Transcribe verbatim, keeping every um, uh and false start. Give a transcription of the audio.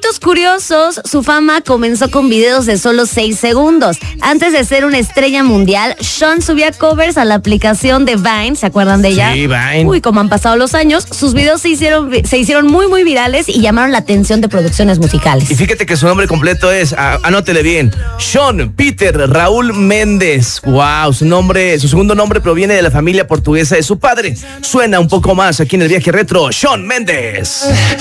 Datos curiosos, su fama comenzó con videos de solo seis segundos. Antes de ser una estrella mundial, Sean subía covers a la aplicación de Vine, ¿se acuerdan de ella? Sí, Vine. Uy, como han pasado los años, sus videos se hicieron, se hicieron muy, muy virales y llamaron la atención de producciones musicales. Y fíjate que su nombre completo es, ah, anótele bien, Sean Peter Raúl Méndez. Wow, su nombre, su segundo nombre proviene de la familia portuguesa de su padre. Suena un poco más aquí en el viaje retro, Shawn Mendes.